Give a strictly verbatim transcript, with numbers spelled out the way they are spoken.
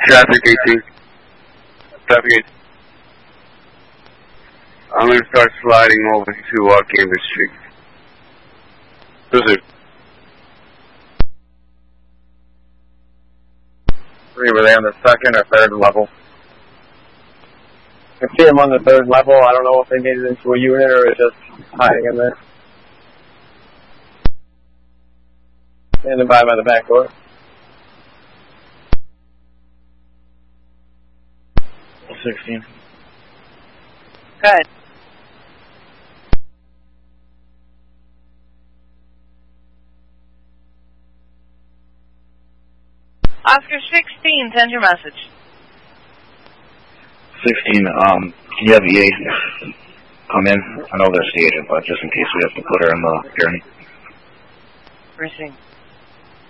Traffic eighteen. Traffic eighteen. I'm going to start sliding over to uh, Cambridge Street. Blizzard. Were they on the second or third level? I see them on the third level. I don't know if they made it into a unit or it's just hiding in there. Standing by by the back door. sixteen. Good. Oscar sixteen, send your message. sixteen, um, can you have E A come in? I know there's the agent, but just in case we have to put her in the gurney. Receiving.